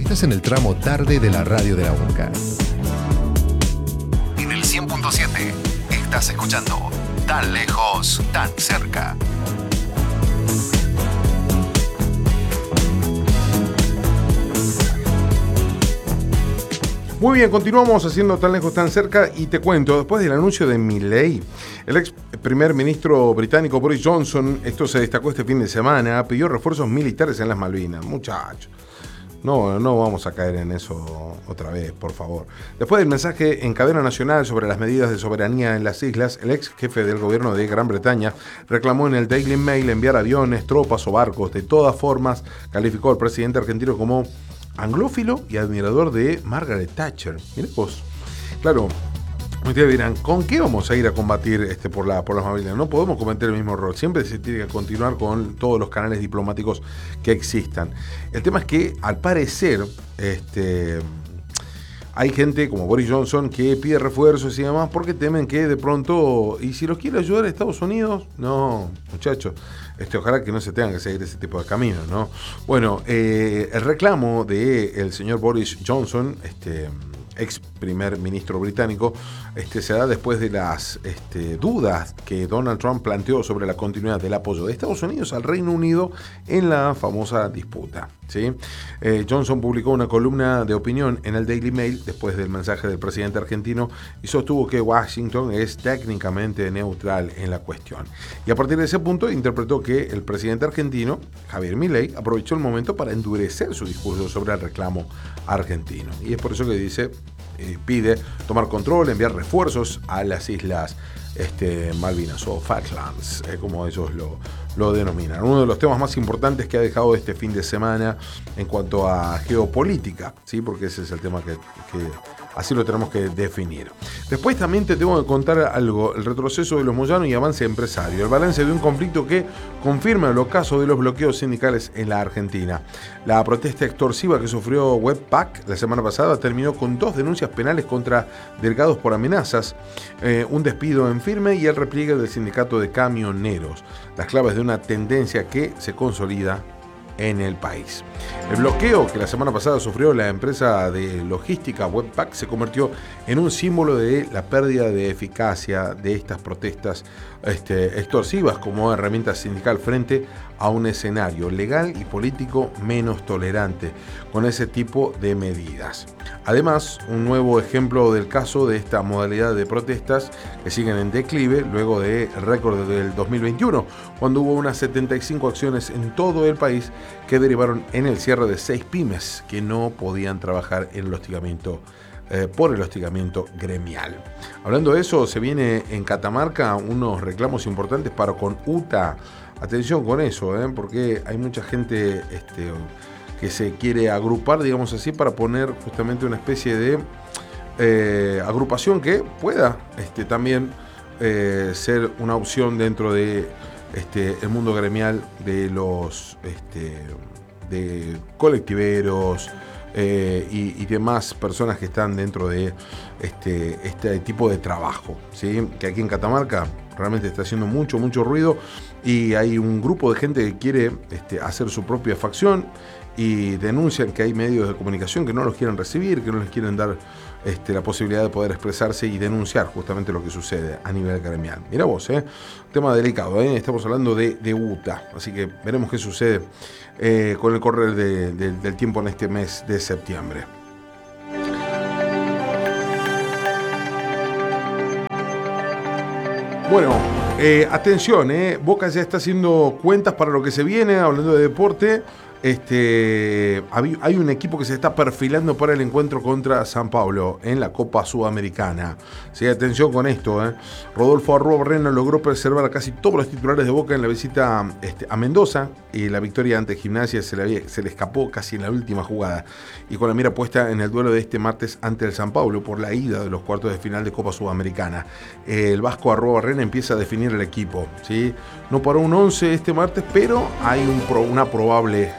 Estás en el tramo tarde de la radio de la UNCA. En el 100.7 estás escuchando Tan Lejos, Tan Cerca. Muy bien, continuamos haciendo Tan Lejos, Tan Cerca y te cuento, después del anuncio de Milley, el ex primer ministro británico Boris Johnson, esto se destacó este fin de semana, pidió refuerzos militares en las Malvinas. Muchachos, no vamos a caer en eso otra vez, por favor. Después del mensaje en cadena nacional sobre las medidas de soberanía en las islas, el ex jefe del gobierno de Gran Bretaña reclamó en el Daily Mail enviar aviones, tropas o barcos. De todas formas, calificó al presidente argentino como anglófilo y admirador de Margaret Thatcher. Mirá vos. Claro, ustedes dirán, ¿con qué vamos a ir a combatir por las Malvinas? No podemos cometer el mismo error. Siempre se tiene que continuar con todos los canales diplomáticos que existan. El tema es que, al parecer, hay gente como Boris Johnson que pide refuerzos y demás porque temen que de pronto, ¿y si los quiere ayudar a Estados Unidos? No, muchachos. Ojalá que no se tengan que seguir ese tipo de caminos, ¿no? Bueno, el reclamo del señor Boris Johnson, ex primer ministro británico, se da después de las dudas que Donald Trump planteó sobre la continuidad del apoyo de Estados Unidos al Reino Unido en la famosa disputa, ¿sí? Johnson publicó una columna de opinión en el Daily Mail después del mensaje del presidente argentino y sostuvo que Washington es técnicamente neutral en la cuestión. Y a partir de ese punto interpretó que el presidente argentino, Javier Milei, aprovechó el momento para endurecer su discurso sobre el reclamo argentino. Y es por eso que dice, pide tomar control, enviar refuerzos a las islas Malvinas o Falklands, como ellos lo denominan. Uno de los temas más importantes que ha dejado este fin de semana en cuanto a geopolítica, ¿sí? Porque ese es el tema que así lo tenemos que definir. Después también te tengo que contar algo, el retroceso de los Moyano y avance empresario, el balance de un conflicto que confirma el ocaso de los bloqueos sindicales en la Argentina. La protesta extorsiva que sufrió Webpack la semana pasada terminó con 2 denuncias penales contra delegados por amenazas, un despido en firme y el repliegue del sindicato de camioneros. Las claves de una tendencia que se consolida en el país. El bloqueo que la semana pasada sufrió la empresa de logística Webpack se convirtió en un símbolo de la pérdida de eficacia de estas protestas extorsivas como herramienta sindical frente a un escenario legal y político menos tolerante con ese tipo de medidas. Además, un nuevo ejemplo del caso de esta modalidad de protestas que siguen en declive luego del récord del 2021, cuando hubo unas 75 acciones en todo el país que derivaron en el cierre de 6 pymes que no podían trabajar en el hostigamiento por el hostigamiento gremial. Hablando de eso, se viene en Catamarca unos reclamos importantes para con UTA. Atención con eso, porque hay mucha gente que se quiere agrupar, digamos así, para poner justamente una especie de agrupación que pueda también ser una opción dentro de el mundo gremial de los de colectiveros y demás personas que están dentro de este tipo de trabajo, ¿sí? Que aquí en Catamarca realmente está haciendo mucho ruido y hay un grupo de gente que quiere hacer su propia facción y denuncian que hay medios de comunicación que no los quieren recibir, que no les quieren dar la posibilidad de poder expresarse y denunciar justamente lo que sucede a nivel gremial. Mirá vos, tema delicado, estamos hablando de UTA, así que veremos qué sucede con el correr del tiempo en este mes de septiembre. Bueno, atención, Boca ya está haciendo cuentas para lo que se viene, hablando de deporte. Hay un equipo que se está perfilando para el encuentro contra San Pablo en la Copa Sudamericana. Sí, atención con esto, Rodolfo Arruabarrena logró preservar a casi todos los titulares de Boca en la visita a Mendoza y la victoria ante Gimnasia se le escapó casi en la última jugada y con la mira puesta en el duelo de este martes ante el San Pablo por la ida de los cuartos de final de Copa Sudamericana. El vasco Arruabarrena empieza a definir el equipo, ¿sí? No paró un 11 este martes, pero hay una probable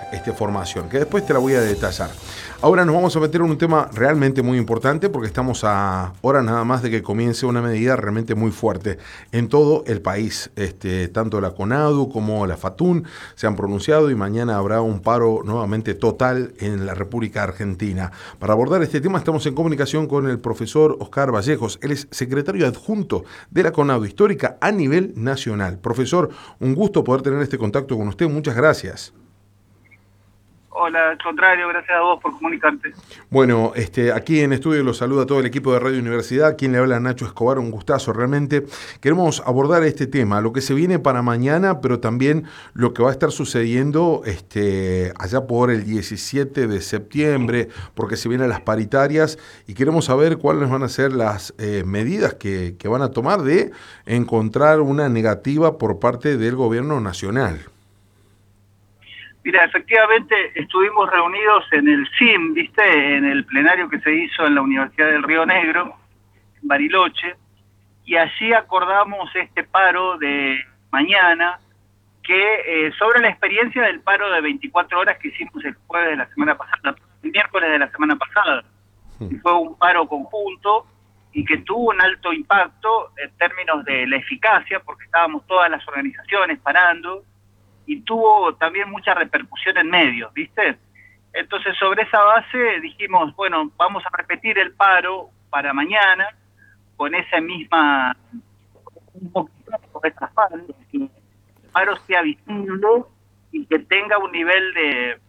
formación, que después te la voy a detallar. Ahora nos vamos a meter en un tema realmente muy importante porque estamos a horas nada más de que comience una medida realmente muy fuerte en todo el país. Tanto la CONADU como la FATUN se han pronunciado y mañana habrá un paro nuevamente total en la República Argentina. Para abordar este tema estamos en comunicación con el profesor Oscar Vallejos. Él es secretario adjunto de la CONADU Histórica a nivel nacional. Profesor, un gusto poder tener este contacto con usted. Muchas gracias. Hola, al contrario, gracias a vos por comunicarte. Bueno, aquí en estudio los saluda todo el equipo de Radio Universidad, quien le habla Nacho Escobar, un gustazo realmente. Queremos abordar este tema, lo que se viene para mañana, pero también lo que va a estar sucediendo allá por el 17 de septiembre, porque se vienen las paritarias y queremos saber cuáles van a ser las medidas que van a tomar de encontrar una negativa por parte del gobierno nacional. Mira, efectivamente estuvimos reunidos en el CIM, ¿viste? En el plenario que se hizo en la Universidad del Río Negro, en Bariloche, y allí acordamos este paro de mañana, que sobre la experiencia del paro de 24 horas que hicimos el jueves de la semana pasada, el miércoles de la semana pasada. Fue un paro conjunto y que tuvo un alto impacto en términos de la eficacia, porque estábamos todas las organizaciones parando, y tuvo también mucha repercusión en medios, ¿viste? Entonces, sobre esa base dijimos, bueno, vamos a repetir el paro para mañana, con esa misma, un poquito por esta falta, que el paro sea visible y que tenga un nivel de...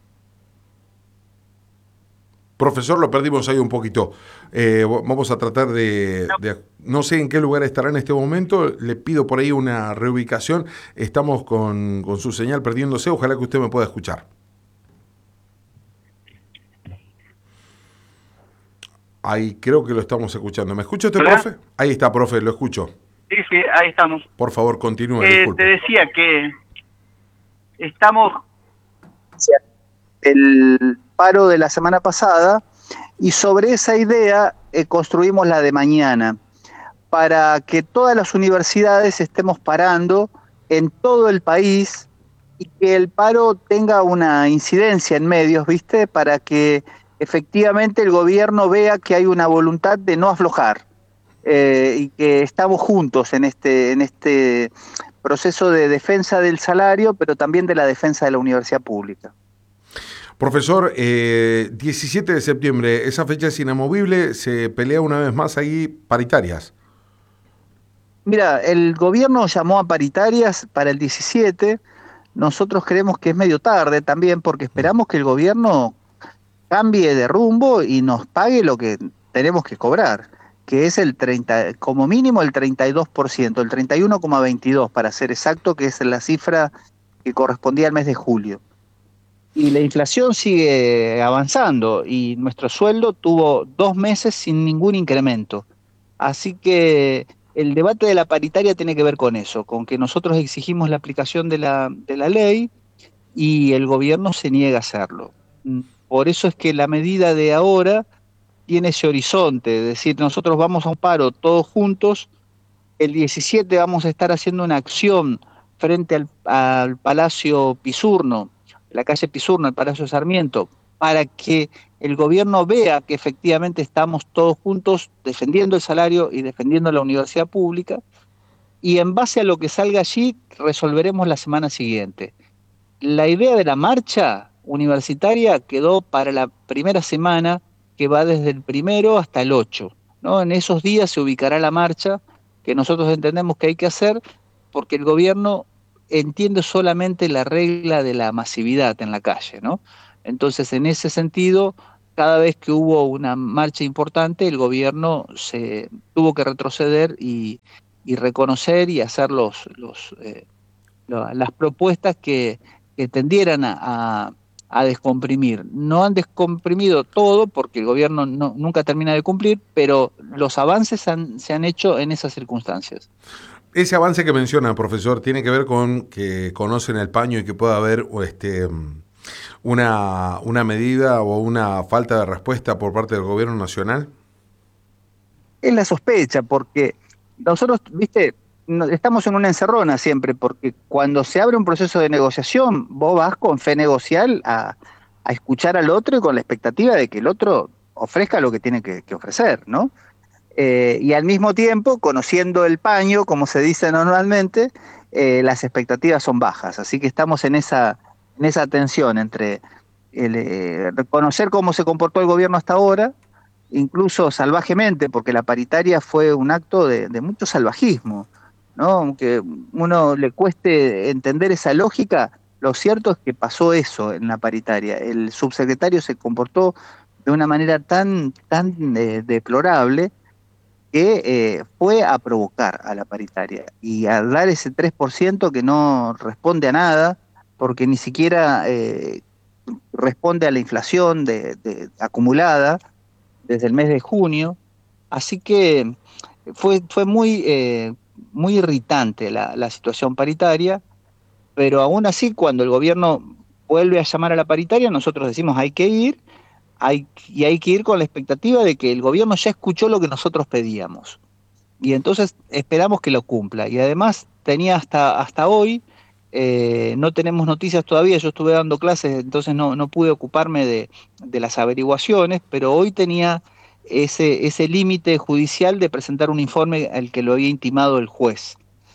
Profesor, lo perdimos ahí un poquito. Vamos a tratar no sé en qué lugar estará en este momento. Le pido por ahí una reubicación. Estamos con su señal perdiéndose. Ojalá que usted me pueda escuchar. Ahí creo que lo estamos escuchando. ¿Me escucha usted, profe? Ahí está, profe, lo escucho. Sí, ahí estamos. Por favor, continúe. Disculpe. Te decía que estamos... El paro de la semana pasada y sobre esa idea construimos la de mañana para que todas las universidades estemos parando en todo el país y que el paro tenga una incidencia en medios, ¿viste? Para que efectivamente el gobierno vea que hay una voluntad de no aflojar y que estamos juntos en este proceso de defensa del salario, pero también de la defensa de la universidad pública. Profesor, 17 de septiembre, esa fecha es inamovible, se pelea una vez más ahí paritarias. Mira, el gobierno llamó a paritarias para el 17, nosotros creemos que es medio tarde también porque esperamos que el gobierno cambie de rumbo y nos pague lo que tenemos que cobrar, que es como mínimo el 32%, el 31,22% para ser exacto, que es la cifra que correspondía al mes de julio. Y la inflación sigue avanzando y nuestro sueldo tuvo 2 meses sin ningún incremento. Así que el debate de la paritaria tiene que ver con eso, con que nosotros exigimos la aplicación de la ley y el gobierno se niega a hacerlo. Por eso es que la medida de ahora tiene ese horizonte, es decir, nosotros vamos a un paro todos juntos, el 17 vamos a estar haciendo una acción frente al Palacio Pisurno, la calle Pisurno, el Palacio Sarmiento, para que el gobierno vea que efectivamente estamos todos juntos defendiendo el salario y defendiendo la universidad pública, y en base a lo que salga allí resolveremos la semana siguiente. La idea de la marcha universitaria quedó para la primera semana, que va desde el 1 hasta el 8, ¿no? En esos días se ubicará la marcha que nosotros entendemos que hay que hacer, porque el gobierno entiende solamente la regla de la masividad en la calle, ¿no? Entonces, en ese sentido, cada vez que hubo una marcha importante, el gobierno se tuvo que retroceder y reconocer y hacer las propuestas que tendieran a descomprimir. No han descomprimido todo porque el gobierno nunca termina de cumplir, pero los avances se han hecho en esas circunstancias. Ese avance que menciona, profesor, ¿tiene que ver con que conocen el paño y que pueda haber una medida o una falta de respuesta por parte del gobierno nacional? Es la sospecha, porque nosotros, viste, estamos en una encerrona siempre, porque cuando se abre un proceso de negociación, vos vas con fe negocial a escuchar al otro y con la expectativa de que el otro ofrezca lo que tiene que ofrecer, ¿no? Y al mismo tiempo, conociendo el paño, como se dice normalmente, las expectativas son bajas. Así que estamos en esa tensión entre reconocer cómo se comportó el gobierno hasta ahora, incluso salvajemente, porque la paritaria fue un acto de mucho salvajismo, ¿no? Aunque uno le cueste entender esa lógica, lo cierto es que pasó eso en la paritaria. El subsecretario se comportó de una manera tan deplorable que fue a provocar a la paritaria y a dar ese 3% que no responde a nada, porque ni siquiera responde a la inflación acumulada desde el mes de junio. Así que fue muy irritante la situación paritaria, pero aún así cuando el gobierno vuelve a llamar a la paritaria, nosotros decimos hay que ir, hay que ir con la expectativa de que el gobierno ya escuchó lo que nosotros pedíamos. Y entonces esperamos que lo cumpla. Y además tenía hasta hoy, no tenemos noticias todavía, yo estuve dando clases, entonces no pude ocuparme de las averiguaciones, pero hoy tenía ese límite judicial de presentar un informe al que lo había intimado el juez.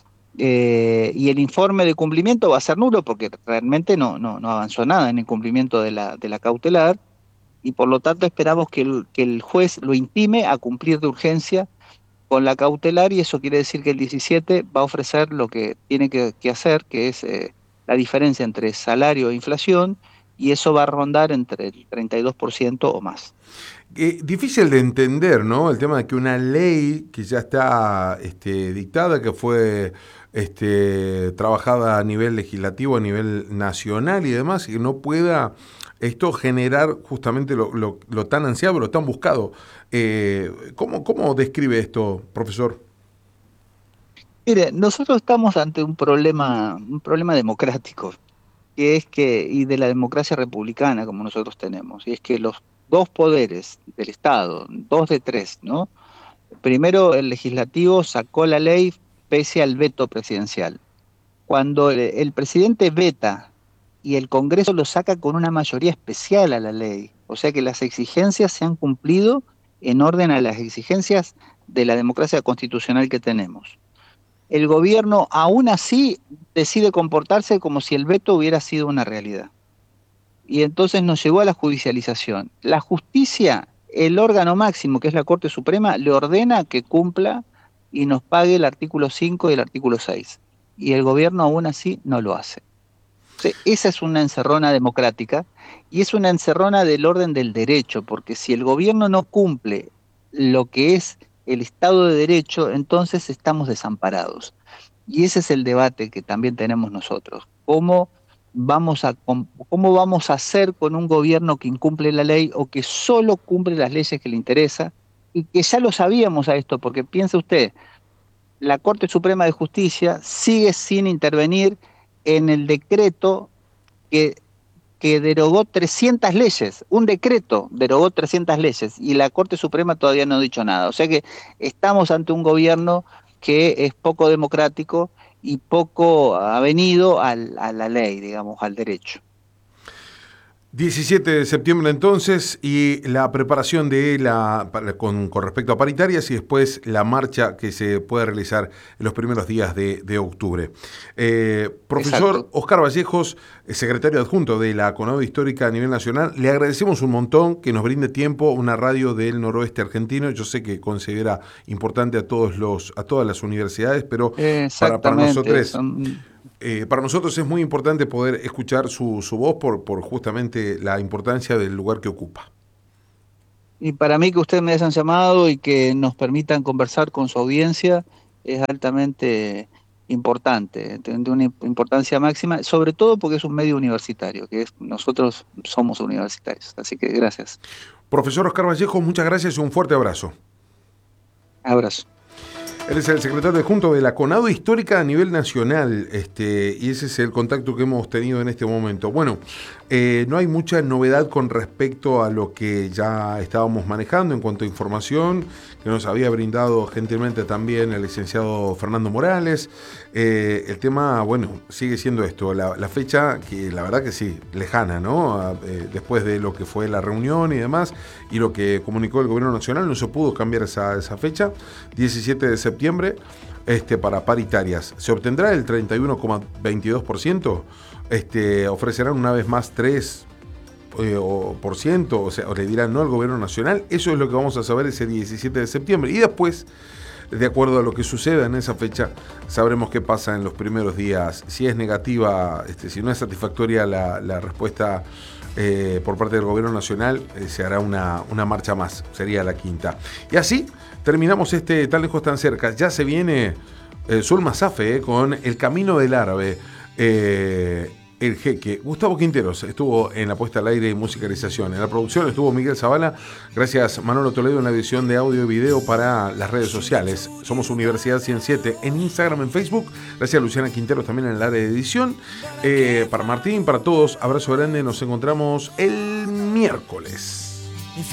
Y el informe de cumplimiento va a ser nulo porque realmente no avanzó nada en el cumplimiento de la cautelar, y por lo tanto esperamos que el juez lo intime a cumplir de urgencia con la cautelar, y eso quiere decir que el 17 va a ofrecer lo que tiene que hacer, que es la diferencia entre salario e inflación, y eso va a rondar entre el 32% o más. Difícil de entender, ¿no? El tema de que una ley que ya está dictada, que fue trabajada a nivel legislativo, a nivel nacional y demás, y que no pueda esto generar justamente lo tan ansiado, lo tan buscado. ¿Cómo describe esto, profesor? Mire, nosotros estamos ante un problema democrático, y de la democracia republicana como nosotros tenemos, y es que los dos poderes del Estado, 2 de 3, ¿no? Primero, el legislativo sacó la ley pese al veto presidencial. Cuando el presidente veta y el Congreso lo saca con una mayoría especial a la ley, o sea que las exigencias se han cumplido en orden a las exigencias de la democracia constitucional que tenemos. El gobierno aún así decide comportarse como si el veto hubiera sido una realidad. Y entonces nos llevó a la judicialización. La justicia, el órgano máximo, que es la Corte Suprema, le ordena que cumpla y nos pague el artículo 5 y el artículo 6. Y el gobierno aún así no lo hace. O sea, esa es una encerrona democrática, y es una encerrona del orden del derecho, porque si el gobierno no cumple lo que es el Estado de Derecho, entonces estamos desamparados. Y ese es el debate que también tenemos nosotros. ¿Cómo vamos a hacer con un gobierno que incumple la ley o que solo cumple las leyes que le interesa? Y que ya lo sabíamos a esto, porque piense usted, la Corte Suprema de Justicia sigue sin intervenir en el decreto que derogó 300 leyes. Un decreto derogó 300 leyes y la Corte Suprema todavía no ha dicho nada. O sea que estamos ante un gobierno que es poco democrático y poco avenido a la ley, digamos, al derecho. 17 de septiembre entonces, y la preparación de con respecto a paritarias, y después la marcha que se puede realizar en los primeros días de octubre. Profesor Exacto. Oscar Vallejos, secretario adjunto de la CONADO Histórica a nivel nacional, le agradecemos un montón que nos brinde tiempo, una radio del noroeste argentino. Yo sé que considera importante a todas las universidades, pero para nosotros... para nosotros es muy importante poder escuchar su voz por justamente la importancia del lugar que ocupa. Y para mí que ustedes me hayan llamado y que nos permitan conversar con su audiencia es altamente importante, de una importancia máxima, sobre todo porque es un medio universitario, nosotros somos universitarios. Así que gracias. Profesor Oscar Vallejos, muchas gracias y un fuerte abrazo. Abrazo. Él es el secretario adjunto de la CONADO Histórica a nivel nacional, y ese es el contacto que hemos tenido en este momento. Bueno, no hay mucha novedad con respecto a lo que ya estábamos manejando en cuanto a información que nos había brindado gentilmente también el licenciado Fernando Morales. El tema, bueno, sigue siendo esto, la fecha que la verdad que sí, lejana, ¿no? Después de lo que fue la reunión y demás, y lo que comunicó el gobierno nacional, no se pudo cambiar esa fecha, 17 de septiembre, para paritarias. Se obtendrá el 31,22%, ofrecerán una vez más 3%, o sea, o le dirán no al gobierno nacional. Eso es lo que vamos a saber ese 17 de septiembre. Y después, de acuerdo a lo que suceda en esa fecha, sabremos qué pasa en los primeros días. Si es negativa, si no es satisfactoria la respuesta por parte del gobierno nacional, se hará una marcha más, sería la quinta. Y así terminamos Tan Lejos Tan Cerca. Ya se viene Zulma Safe con El Camino del Árabe. El Jeque. Gustavo Quinteros estuvo en la puesta al aire y musicalización. En la producción estuvo Miguel Zavala. Gracias Manolo Toledo en la edición de audio y video para las redes sociales. Somos Universidad 107 en Instagram, en Facebook. Gracias a Luciana Quinteros también en el área de edición. Para Martín, para todos, abrazo grande. Nos encontramos el miércoles.